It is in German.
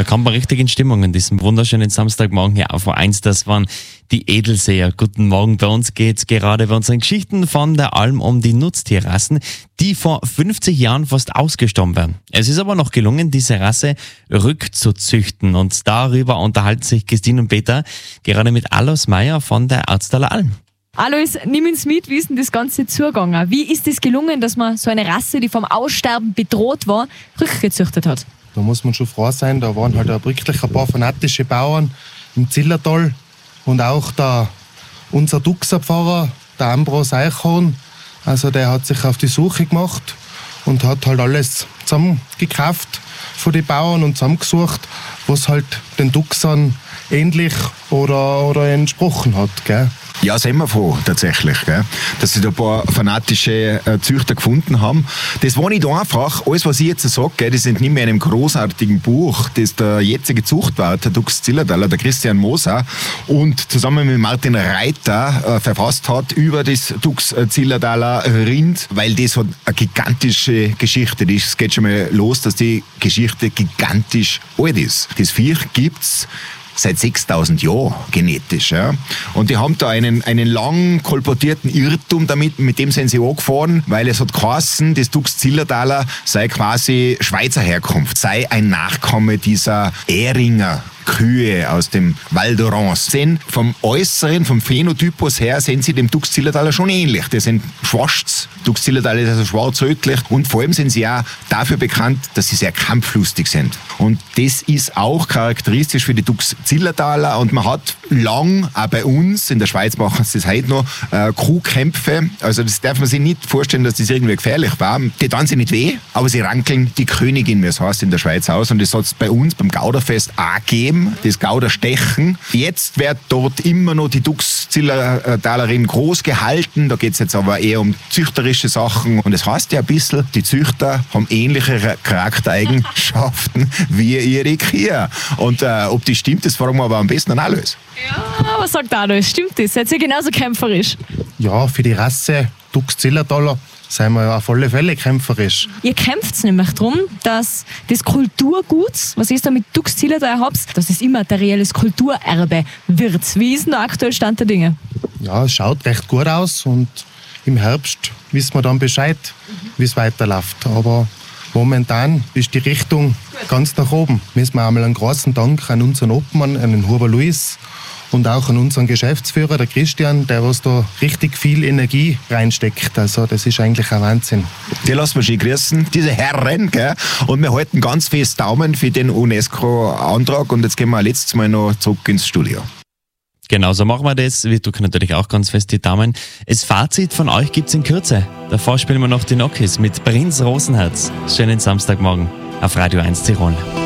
Da kommt man richtig in Stimmung an diesem wunderschönen Samstagmorgen hier auf A1. Das waren die Edelseher. Guten Morgen. Bei uns geht's gerade bei unseren Geschichten von der Alm um die Nutztierrassen, die vor 50 Jahren fast ausgestorben wären. Es ist aber noch gelungen, diese Rasse rückzuzüchten. Und darüber unterhalten sich Christine und Peter gerade mit Alois Meyer von der Arztaler Alm. Alois, nimm uns mit, wie ist denn das Ganze zugegangen? Wie ist es gelungen, dass man so eine Rasse, die vom Aussterben bedroht war, rückgezüchtet hat? Da muss man schon froh sein, da waren halt wirklich ein paar fanatische Bauern im Zillertal und auch unser Duxerpfarrer, der Ambros Eichhorn, also der hat sich auf die Suche gemacht und hat halt alles zusammengekauft von den Bauern und zusammengesucht, was halt den Duxern ähnlich oder entsprochen hat, gell? Ja, sind wir froh, tatsächlich, gell? Dass sie da ein paar fanatische Züchter gefunden haben. Das war nicht einfach. Alles, was ich jetzt sage, gell, das sind nicht mehr in einem großartigen Buch, das der jetzige Zuchtwart, der Dux Zillertaler, der Christian Moser, und zusammen mit Martin Reiter verfasst hat über das Dux Zillertaler Rind, weil das hat eine gigantische Geschichte. Es geht schon mal los, dass die Geschichte gigantisch alt ist. Das Viech gibt's seit 6000 Jahren genetisch. Ja. Und die haben da einen lang kolportierten Irrtum damit, mit dem sind sie angefahren, weil es hat geheißen, das Dux Zillertaler sei quasi Schweizer Herkunft, sei ein Nachkomme dieser Ähringer Kühe aus dem Val d'Orance. Sind vom Äußeren, vom Phänotypus her, sind sie dem Dux Zillertaler schon ähnlich. Die sind schwarz. Dux Zillertaler ist also schwarz-rötlich. Und vor allem sind sie auch dafür bekannt, dass sie sehr kampflustig sind. Und das ist auch charakteristisch für die Dux Zillertaler. Und man hat lang, auch bei uns, in der Schweiz machen sie das heute noch, Kuhkämpfe. Also das darf man sich nicht vorstellen, dass das irgendwie gefährlich war. Die tun sie nicht weh, aber sie rankeln die Königin, wie es heißt, in der Schweiz aus. Und das hat es bei uns beim Gauderfest auch gegeben. Das Gauderstechen. Jetzt wird dort immer noch die Dux Zillertalerin groß gehalten. Da geht es jetzt aber eher um züchterische Sachen. Und das heißt ja ein bisschen, die Züchter haben ähnliche Charaktereigenschaften wie ihre Kühe. Und ob das stimmt, das fragen wir aber am besten an Alois. Ja, was sagt Alois? Stimmt das? Seid ihr genauso kämpferisch? Ja, für die Rasse Dux Zillertaler sind wir auf alle Fälle kämpferisch. Ihr kämpft nämlich darum, dass das Kulturgut, was ihr da mit Dux Zillertaler habt, dass es immaterielles Kulturerbe wird. Wie ist denn der aktuelle Stand der Dinge? Ja, es schaut recht gut aus und im Herbst wissen wir dann Bescheid, wie es weiterläuft. Aber momentan ist die Richtung ganz nach oben. Müssen wir einmal einen großen Dank an unseren Obmann, an den Huber Luis, und auch an unseren Geschäftsführer, der Christian, der was da richtig viel Energie reinsteckt. Also das ist eigentlich ein Wahnsinn. Die lassen wir schön grüßen, diese Herren, gell? Und wir halten ganz fest Daumen für den UNESCO-Antrag. Und jetzt gehen wir letztes Mal noch zurück ins Studio. Genau, so machen wir das. Wir drücken natürlich auch ganz fest die Daumen. Das Fazit von euch gibt's in Kürze. Davor spielen wir noch die Nokis mit Prinz Rosenherz. Schönen Samstagmorgen auf Radio 1 Tirol.